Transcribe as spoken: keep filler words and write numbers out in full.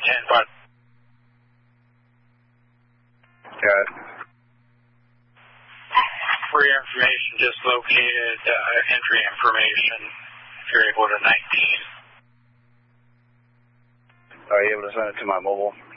ten, but... Got it. For your information, just located uh, entry information, if you're able to nineteen. Are you able to send it to my mobile?